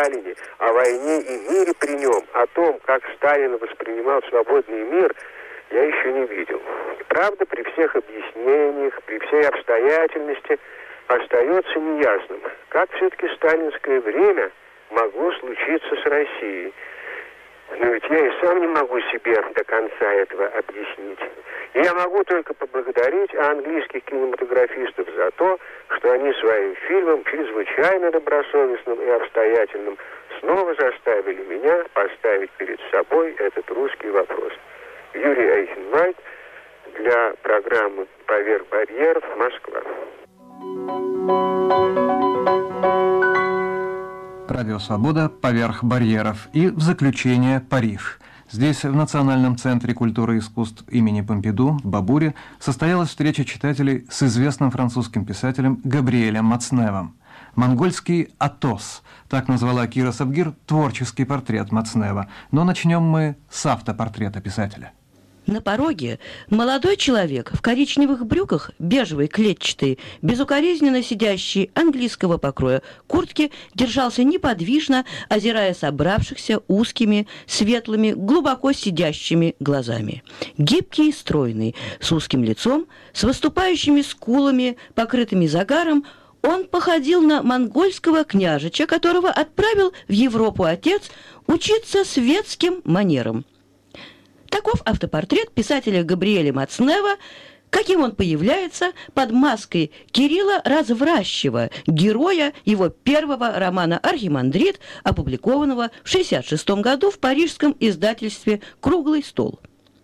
Сталине, о войне и мире при нем, о том, как Сталин воспринимал свободный мир, я еще не видел. Правда, при всех объяснениях, при всей обстоятельности остается неясным, как все-таки сталинское время могло случиться с Россией. Но ведь я и сам не могу себе до конца этого объяснить. И я могу только поблагодарить английских кинематографистов за то, что они своим фильмом, чрезвычайно добросовестным и обстоятельным, снова заставили меня поставить перед собой этот русский вопрос. Юрий Эйхенвальд для программы «Поверх барьеров», Москва. Радио «Свобода. Поверх барьеров». И в заключение Париж. Здесь, в Национальном центре культуры и искусств имени Помпиду, в Бабуре, состоялась встреча читателей с известным французским писателем Габриэлем Мацневым. «Монгольский Атос» – так назвала Кира Сабгир творческий портрет Мацнева. Но начнем мы с автопортрета писателя. На пороге молодой человек в коричневых брюках, бежевой, клетчатой, безукоризненно сидящей английского покроя куртки держался неподвижно, озирая собравшихся узкими, светлыми, глубоко сидящими глазами. Гибкий и стройный, с узким лицом, с выступающими скулами, покрытыми загаром, он походил на монгольского княжича, которого отправил в Европу отец учиться светским манерам. Таков автопортрет писателя Габриэля Мацнева, каким он появляется под маской Кирилла Развращева, героя его первого романа «Архимандрит», опубликованного в 1966 году в парижском издательстве «Круглый стол».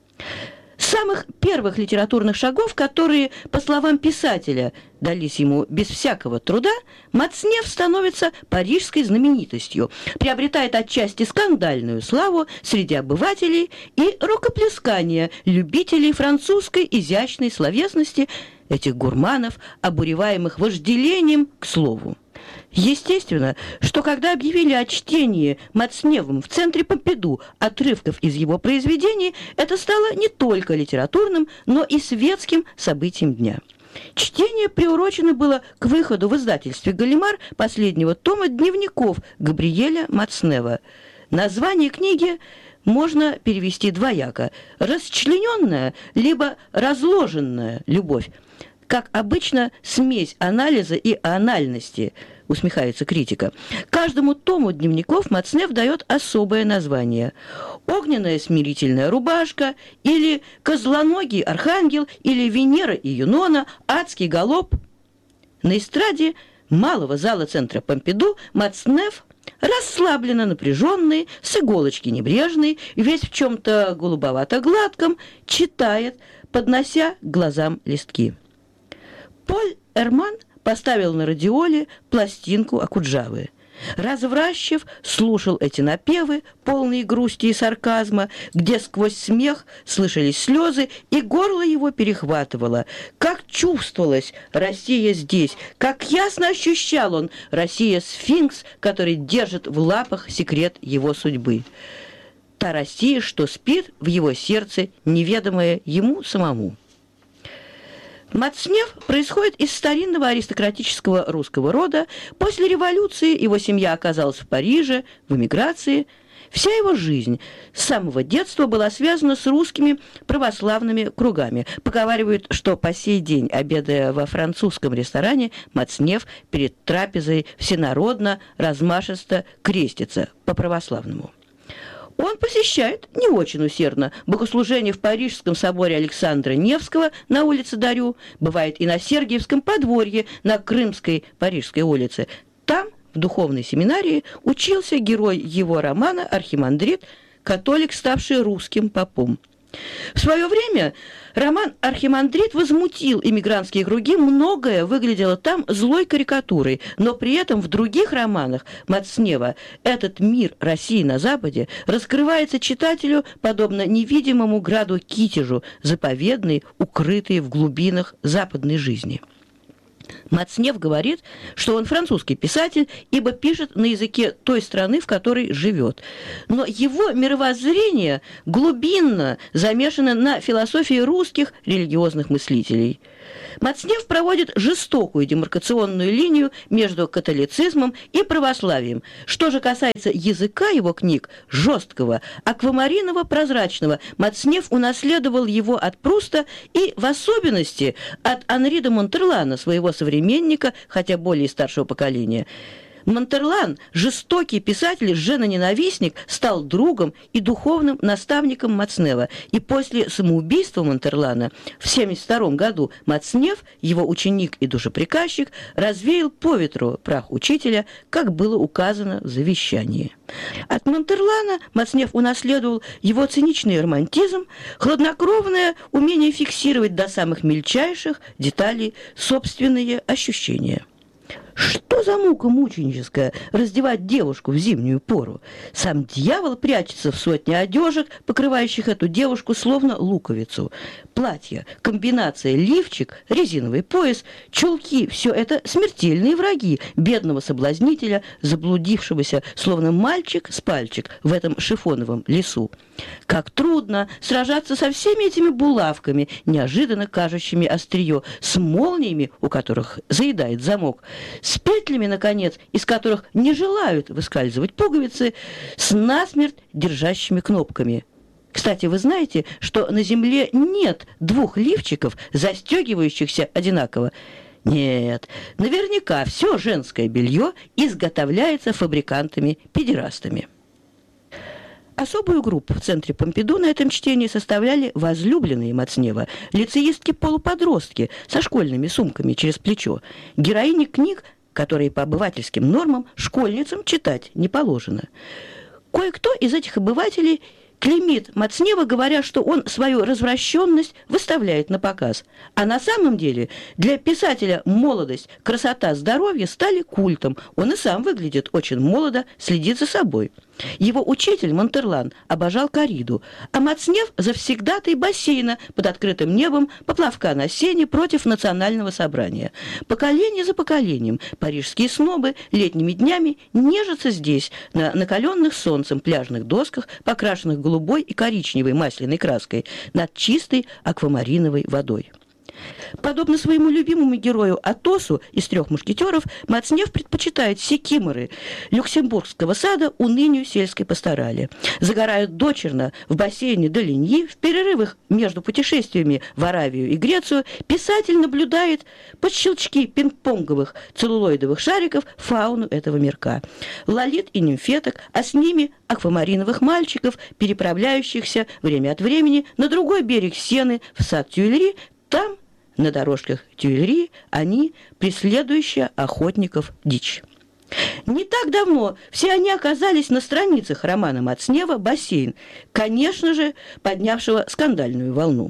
С самых первых литературных шагов, которые, по словам писателя, дались ему без всякого труда, Мацнев становится парижской знаменитостью, приобретает отчасти скандальную славу среди обывателей и рукоплескание любителей французской изящной словесности, этих гурманов, обуреваемых вожделением к слову. Естественно, что когда объявили о чтении Мацневым в центре Помпиду отрывков из его произведений, это стало не только литературным, но и светским событием дня. Чтение приурочено было к выходу в издательстве «Галимар» последнего тома дневников Габриэля Мацнева. Название книги можно перевести двояко: «Расчлененная» либо «Разложенная любовь». Как обычно, смесь анализа и анальности, усмехается критика. Каждому тому дневников Мацнев дает особое название: «Огненная смирительная рубашка», или «Козлоногий архангел», или «Венера и Юнона», «Адский галоп». На эстраде малого зала центра Помпиду Мацнев, расслабленно напряженный, с иголочки небрежный, весь в чем-то голубовато-гладком, читает, поднося к глазам листки. Поль Эрман поставил на радиоле пластинку Окуджавы. Развращев слушал эти напевы, полные грусти и сарказма, где сквозь смех слышались слезы, и горло его перехватывало. Как чувствовалась Россия здесь, как ясно ощущал он Россия-сфинкс, который держит в лапах секрет его судьбы. Та Россия, что спит в его сердце, неведомая ему самому. Мацнев происходит из старинного аристократического русского рода. После революции его семья оказалась в Париже, в эмиграции. Вся его жизнь с самого детства была связана с русскими православными кругами. Поговаривают, что по сей день, обедая во французском ресторане, Мацнев перед трапезой всенародно, размашисто крестится по-православному. Он посещает не очень усердно богослужение в Парижском соборе Александра Невского на улице Дарю, бывает и на Сергиевском подворье на Крымской Парижской улице. Там, в духовной семинарии, учился герой его романа «Архимандрит», католик, ставший русским попом. В свое время роман «Архимандрит» возмутил иммигрантские круги, многое выглядело там злой карикатурой, но при этом в других романах Мацнева этот мир России на Западе раскрывается читателю подобно невидимому граду Китежу, заповедный, укрытый в глубинах западной жизни. Мацнев говорит, что он французский писатель, ибо пишет на языке той страны, в которой живет. Но его мировоззрение глубинно замешано на философии русских религиозных мыслителей. Мацнев проводит жестокую демаркационную линию между католицизмом и православием. Что же касается языка его книг, жесткого, аквамаринового, прозрачного, Мацнев унаследовал его от Пруста и, в особенности, от Анри де Монтерлана, своего современника, хотя более старшего поколения. Монтерлан, жестокий писатель, женоненавистник, стал другом и духовным наставником Мацнева. И после самоубийства Монтерлана в 1972 году Мацнев, его ученик и душеприказчик, развеял по ветру прах учителя, как было указано в завещании. От Монтерлана Мацнев унаследовал его циничный романтизм, хладнокровное умение фиксировать до самых мельчайших деталей собственные ощущения. Что за мука мученическая раздевать девушку в зимнюю пору? Сам дьявол прячется в сотне одежек, покрывающих эту девушку словно луковицу. Платье, комбинация, лифчик, резиновый пояс, чулки – все это смертельные враги бедного соблазнителя, заблудившегося, словно мальчик с пальчик в этом шифоновом лесу. Как трудно сражаться со всеми этими булавками, неожиданно кажущими острие, с молниями, у которых заедает замок, с петлями, наконец, из которых не желают выскальзывать пуговицы, с насмерть держащими кнопками. Кстати, вы знаете, что на земле нет двух лифчиков, застегивающихся одинаково? Нет, наверняка все женское белье изготовляется фабрикантами-педерастами. Особую группу в центре Помпиду на этом чтении составляли возлюбленные Мацнева, лицеистки-полуподростки со школьными сумками через плечо, героини книг, которые по обывательским нормам школьницам читать не положено. Кое-кто из этих обывателей клеймит Мацнева, говоря, что он свою развращенность выставляет на показ. А на самом деле для писателя молодость, красота, здоровье стали культом. Он и сам выглядит очень молодо, следит за собой. Его учитель Монтерлан обожал корриду, а Мацнев завсегдатый бассейна под открытым небом, поплавка на сене против национального собрания. Поколение за поколением парижские снобы летними днями нежатся здесь, на накаленных солнцем пляжных досках, покрашенных голубой и коричневой масляной краской, над чистой аквамариновой водой. Подобно своему любимому герою Атосу из «Трех мушкетеров», Мацнев предпочитает секиморы Люксембургского сада унынию сельской пасторали. Загорают дочерно в бассейне Долиньи, в перерывах между путешествиями в Аравию и Грецию писатель наблюдает под щелчки пинг-понговых целлулоидовых шариков фауну этого мирка. Лолит и нимфеток, а с ними аквамариновых мальчиков, переправляющихся время от времени на другой берег Сены в сад Тюильри. Там, на дорожках Тюильри, они преследующие охотников дичь. Не так давно все они оказались на страницах романа Мацнева «Бассейн», конечно же, поднявшего скандальную волну.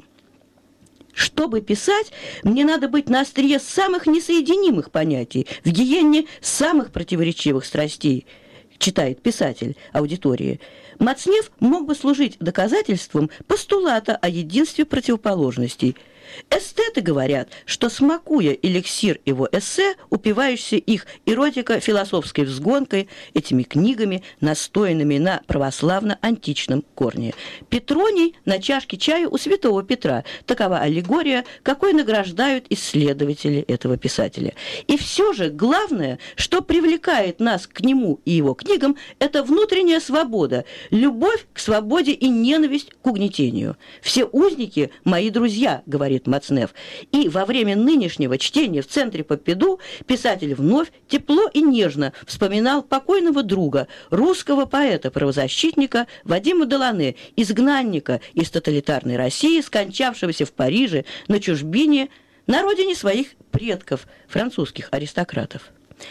Чтобы писать, мне надо быть на острие самых несоединимых понятий, в гиенне самых противоречивых страстей, читает писатель аудитории. Мацнев мог бы служить доказательством постулата о единстве противоположностей. Эстеты говорят, что, смакуя эликсир его эссе, упиваешься их эротико-философской взгонкой, этими книгами, настоянными на православно-античном корне. Петроний на чашке чая у святого Петра. Такова аллегория, какой награждают исследователи этого писателя. И все же главное, что привлекает нас к нему и его книгам, это внутренняя свобода, любовь к свободе и ненависть к угнетению. «Все узники – мои друзья», говорит Мацнев. И во время нынешнего чтения в центре Помпиду писатель вновь тепло и нежно вспоминал покойного друга, русского поэта-правозащитника Вадима Делане, изгнанника из тоталитарной России, скончавшегося в Париже на чужбине, на родине своих предков, французских аристократов.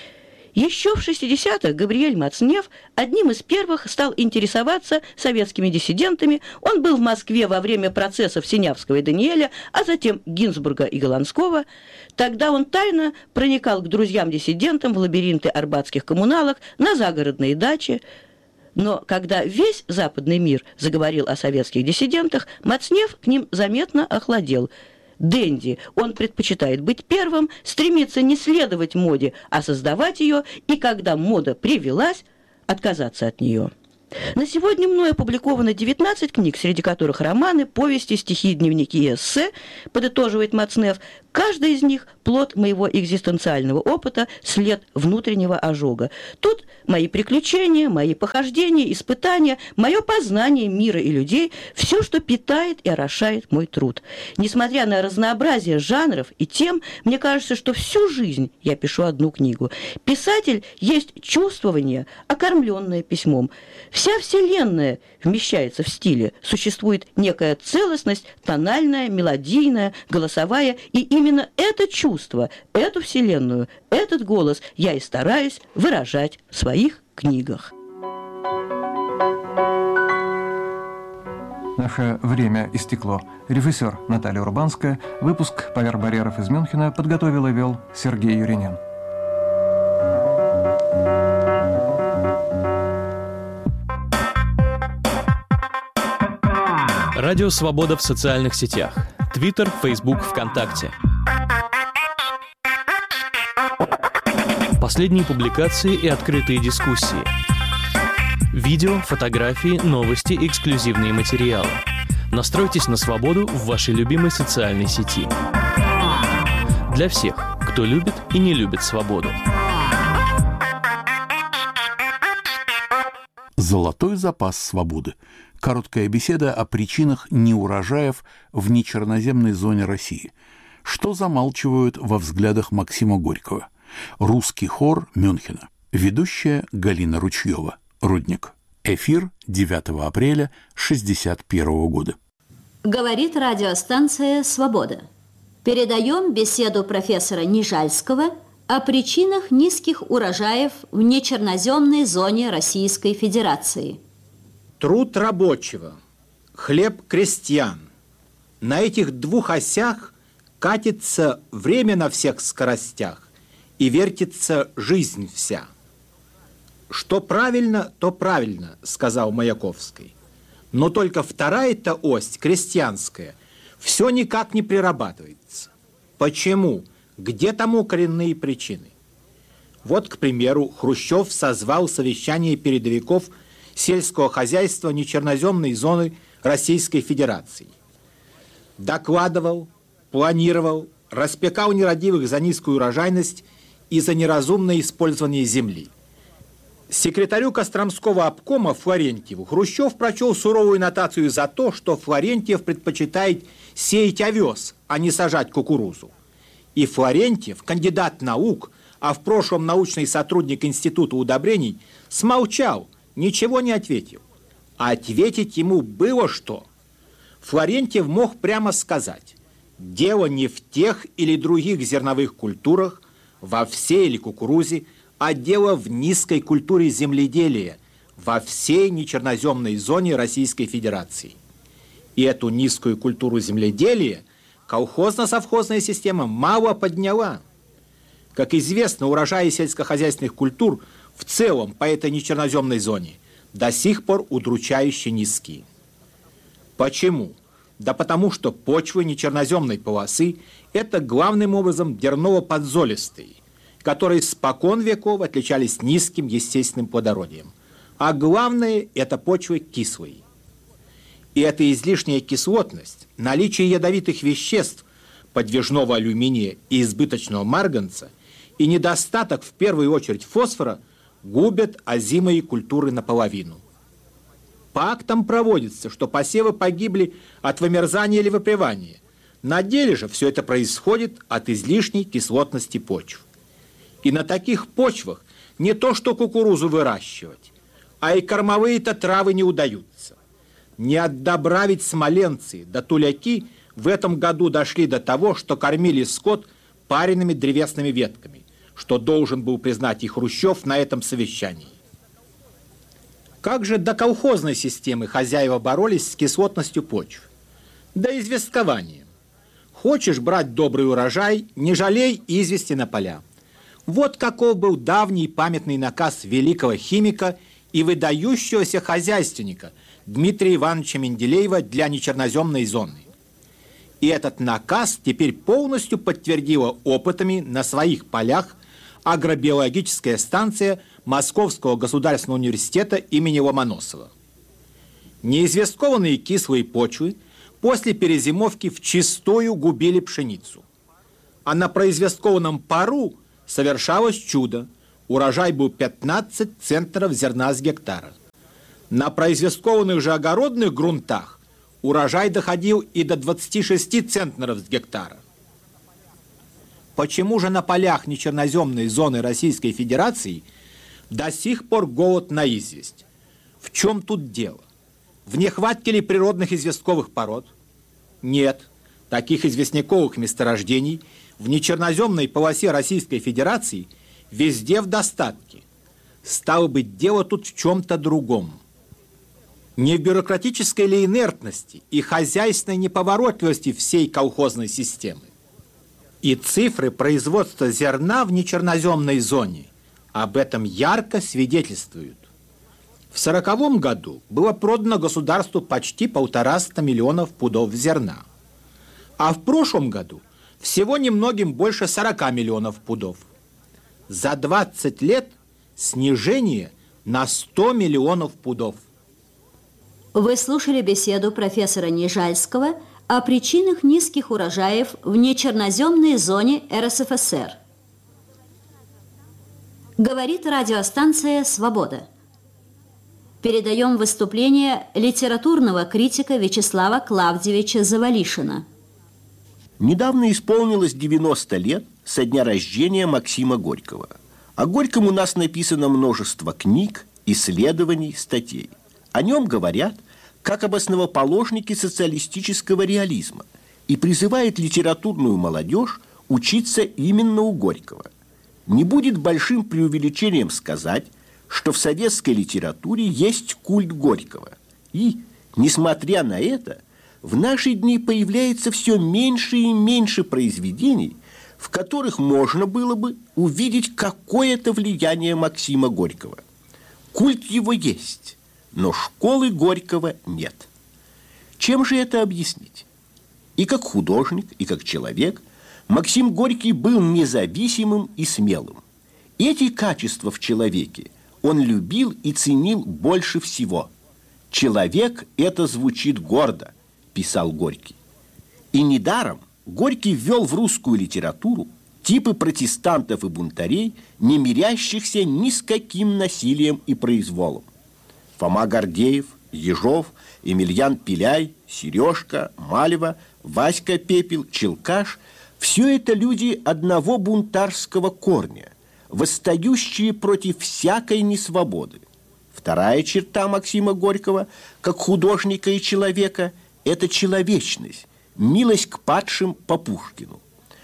Еще в 60-х Габриэль Мацнев одним из первых стал интересоваться советскими диссидентами. Он был в Москве во время процессов Синявского и Даниэля, а затем Гинзбурга и Голландского. Тогда он тайно проникал к друзьям-диссидентам в лабиринты арбатских коммуналок, на загородные дачи. Но когда весь западный мир заговорил о советских диссидентах, Мацнев к ним заметно охладел. Денди, он предпочитает быть первым, стремится не следовать моде, а создавать ее, и когда мода привелась, отказаться от нее. На сегодня мною опубликовано 19 книг, среди которых романы, повести, стихи, дневники и эссе, подытоживает Мацнеф. Каждая из них – плод моего экзистенциального опыта, след внутреннего ожога. Тут мои приключения, мои похождения, испытания, мое познание мира и людей – все, что питает и орошает мой труд. Несмотря на разнообразие жанров и тем, мне кажется, что всю жизнь я пишу одну книгу. Писатель есть чувствование, окормленное письмом. Вся вселенная вмещается в стиле. Существует некая целостность, тональная, мелодийная, голосовая, и именно это чувство, эту вселенную, этот голос я и стараюсь выражать в своих книгах. Наше время истекло. Режиссер Наталья Урбанская. Выпуск «Поверх барьеров» из Мюнхена подготовил и вел Сергей Юринин. Радио «Свобода» в социальных сетях. Твиттер, Фейсбук, ВКонтакте. Последние публикации и открытые дискуссии. Видео, фотографии, новости, эксклюзивные материалы. Настройтесь на свободу в вашей любимой социальной сети. Для всех, кто любит и не любит свободу. Золотой запас свободы. Короткая беседа о причинах неурожаев в нечерноземной зоне России. Что замалчивают во взглядах Максима Горького? Русский хор Мюнхена. Ведущая Галина Ручьева. Рудник. Эфир 9 апреля 1961 года. Говорит радиостанция «Свобода». Передаем беседу профессора Нижальского о причинах низких урожаев в нечерноземной зоне Российской Федерации. Труд рабочего, хлеб крестьян. На этих двух осях катится время на всех скоростях и вертится жизнь вся. Что правильно, то правильно, сказал Маяковский. Но только вторая-то ось, крестьянская, все никак не прирабатывается. Почему? Где тому коренные причины? Вот, к примеру, Хрущев созвал совещание передовиков сельского хозяйства нечерноземной зоны Российской Федерации. Докладывал, планировал, распекал нерадивых за низкую урожайность и за неразумное использование земли. Секретарю Костромского обкома Флорентьеву Хрущев прочел суровую нотацию за то, что Флорентьев предпочитает сеять овес, а не сажать кукурузу. И Флорентьев, кандидат наук, а в прошлом научный сотрудник Института удобрений, смолчал, ничего не ответил. А ответить ему было что? Флорентьев мог прямо сказать: дело не в тех или других зерновых культурах, во овсе или кукурузе, а дело в низкой культуре земледелия во всей нечерноземной зоне Российской Федерации. И эту низкую культуру земледелия колхозно-совхозная система мало подняла. Как известно, урожаи сельскохозяйственных культур в целом по этой нечерноземной зоне до сих пор удручающе низкие. Почему? Да потому что почвы нечерноземной полосы – это главным образом дерново-подзолистые, которые спокон веков отличались низким естественным плодородием. А главное – это почвы кислые. И эта излишняя кислотность, наличие ядовитых веществ, подвижного алюминия и избыточного марганца и недостаток, в первую очередь, фосфора губят озимые культуры наполовину. По актам проводится, что посевы погибли от вымерзания или выпривания. На деле же все это происходит от излишней кислотности почв. И на таких почвах не то что кукурузу выращивать, а и кормовые-то травы не удаются. Не от добра ведь смоленцы, да туляки в этом году дошли до того, что кормили скот пареными древесными ветками, что должен был признать и Хрущев на этом совещании. Как же до колхозной системы хозяева боролись с кислотностью почв? Да известкование. Хочешь брать добрый урожай, не жалей извести на поля. Вот каков был давний памятный наказ великого химика и выдающегося хозяйственника Дмитрия Ивановича Менделеева для нечерноземной зоны. И этот наказ теперь полностью подтвердила опытами на своих полях агробиологическая станция Московского государственного университета имени Ломоносова. Неизвесткованные кислые почвы после перезимовки вчистую губили пшеницу. А на произвесткованном пару совершалось чудо. Урожай был 15 центнеров зерна с гектара. На произвесткованных же огородных грунтах урожай доходил и до 26 центнеров с гектара. Почему же на полях нечерноземной зоны Российской Федерации до сих пор голод на известь? В чем тут дело? В нехватке ли природных известковых пород? Нет. Таких известняковых месторождений в нечерноземной полосе Российской Федерации везде в достатке. Стало быть, дело тут в чем-то другом. Не в бюрократической ли инертности и хозяйственной неповоротливости всей колхозной системы? И цифры производства зерна в нечерноземной зоне об этом ярко свидетельствуют. В 1940 году было продано государству почти 150 миллионов пудов зерна, а в прошлом году всего немногим больше 40 миллионов пудов. За 20 лет снижение на 100 миллионов пудов. Вы слушали беседу профессора Нижальского о причинах низких урожаев в нечерноземной зоне РСФСР. Говорит радиостанция «Свобода». Передаем выступление литературного критика Вячеслава Клавдевича Завалишина. Недавно исполнилось 90 лет со дня рождения Максима Горького. О Горьком у нас написано множество книг, исследований, статей. О нем говорят как об основоположнике социалистического реализма и призывает литературную молодежь учиться именно у Горького. Не будет большим преувеличением сказать, что в советской литературе есть культ Горького. И, несмотря на это, в наши дни появляется все меньше и меньше произведений, в которых можно было бы увидеть какое-то влияние Максима Горького. Культ его есть, но школы Горького нет. Чем же это объяснить? И как художник, и как человек Максим Горький был независимым и смелым. Эти качества в человеке он любил и ценил больше всего. «Человек – это звучит гордо», – писал Горький. И недаром Горький ввел в русскую литературу типы протестантов и бунтарей, не мирящихся ни с каким насилием и произволом. Фома Гордеев, Ежов, Емельян Пиляй, Сережка, Малева, Васька Пепел, Челкаш – все это люди одного бунтарского корня, восстающие против всякой несвободы. Вторая черта Максима Горького, как художника и человека, это человечность, милость к падшим по Пушкину.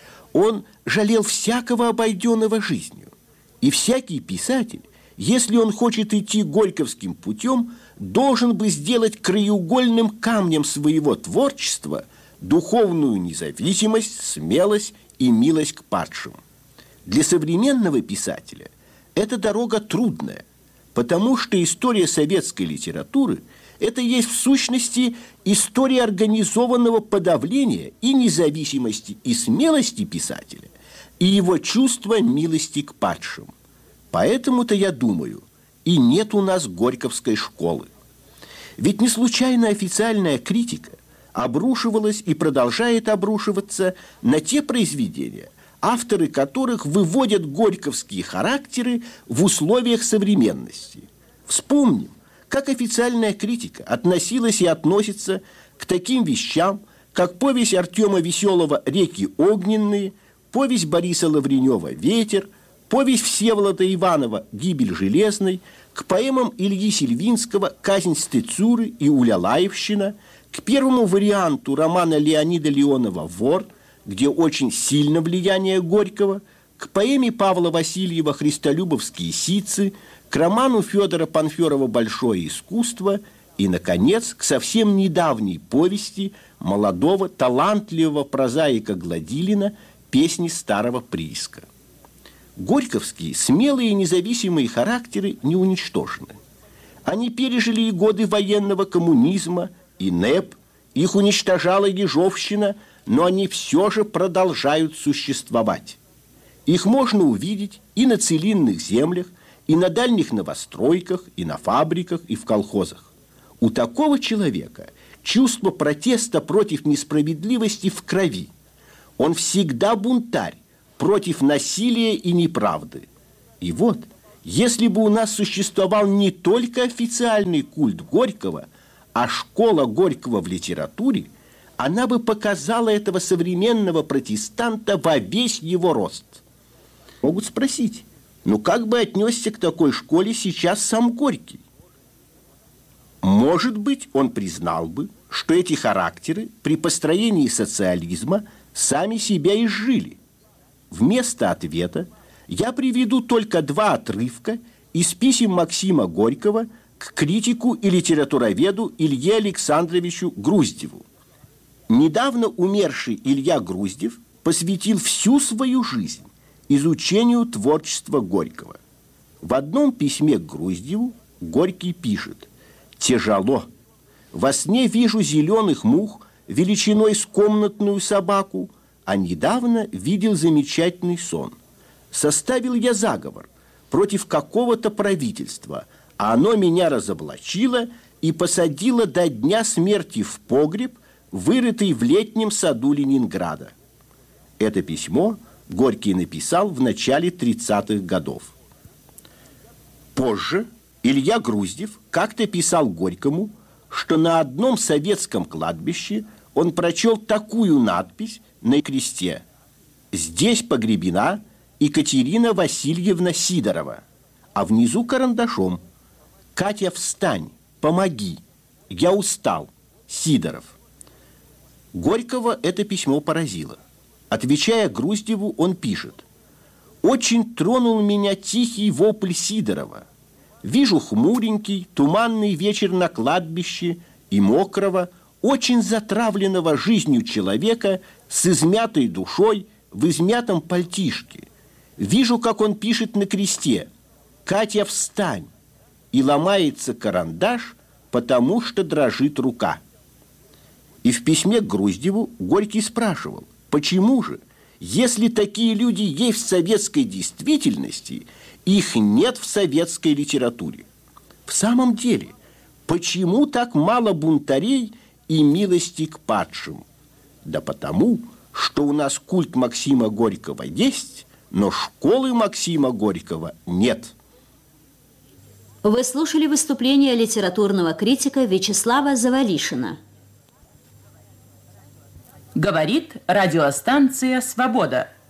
Он жалел всякого обойденного жизнью. И всякий писатель, если он хочет идти горьковским путем, должен бы сделать краеугольным камнем своего творчества духовную независимость, смелость и милость к падшим. Для современного писателя эта дорога трудная, потому что история советской литературы – это есть в сущности история организованного подавления и независимости, и смелости писателя, и его чувства милости к падшим. Поэтому-то, я думаю, и нет у нас горьковской школы. Ведь не случайно официальная критика обрушивалась и продолжает обрушиваться на те произведения, авторы которых выводят горьковские характеры в условиях современности. Вспомним, как официальная критика относилась и относится к таким вещам, как повесть Артема Веселого «Реки огненные», повесть Бориса Лавренева «Ветер», повесть Всеволода Иванова «Гибель железной», к поэмам Ильи Сильвинского «Казнь Стецюры» и «Улялаевщина», к первому варианту романа Леонида Леонова «Вор», где очень сильно влияние Горького, к поэме Павла Васильева «Христолюбовские ситцы», к роману Федора Панферова «Большое искусство» и, наконец, к совсем недавней повести молодого талантливого прозаика Гладилина «Песни старого прииска». Горьковские смелые и независимые характеры не уничтожены. Они пережили и годы военного коммунизма, и НЭП, их уничтожала ежовщина, но они все же продолжают существовать. Их можно увидеть и на целинных землях, и на дальних новостройках, и на фабриках, и в колхозах. У такого человека чувство протеста против несправедливости в крови. Он всегда бунтарь против насилия и неправды. И вот, если бы у нас существовал не только официальный культ Горького, а школа Горького в литературе, она бы показала этого современного протестанта во весь его рост. Могут спросить, ну как бы отнесся к такой школе сейчас сам Горький? Может быть, он признал бы, что эти характеры при построении социализма сами себя изжили. Вместо ответа я приведу только два отрывка из писем Максима Горького к критику и литературоведу Илье Александровичу Груздеву. Недавно умерший Илья Груздев посвятил всю свою жизнь изучению творчества Горького. В одном письме к Груздеву Горький пишет: «Тяжело. Во сне вижу зеленых мух величиной с комнатную собаку, а недавно видел замечательный сон. Составил я заговор против какого-то правительства, а оно меня разоблачило и посадило до дня смерти в погреб, вырытый в летнем саду Ленинграда». Это письмо Горький написал в начале 30-х годов. Позже Илья Груздев как-то писал Горькому, что на одном советском кладбище он прочел такую надпись на кресте: «Здесь погребена Екатерина Васильевна Сидорова», а внизу карандашом: «Катя, встань, помоги, я устал, Сидоров». Горького это письмо поразило. Отвечая Груздеву, он пишет: «Очень тронул меня тихий вопль Сидорова. Вижу хмуренький, туманный вечер на кладбище и мокрого, очень затравленного жизнью человека с измятой душой в измятом пальтишке. Вижу, как он пишет на кресте: «Катя, встань!» и ломается карандаш, потому что дрожит рука». И в письме к Груздеву Горький спрашивал, почему же, если такие люди есть в советской действительности, их нет в советской литературе? В самом деле, почему так мало бунтарей и милости к падшим? Да потому, что у нас культ Максима Горького есть, но школы Максима Горького нет. Вы слушали выступление литературного критика Вячеслава Завалишина. Говорит радиостанция «Свобода».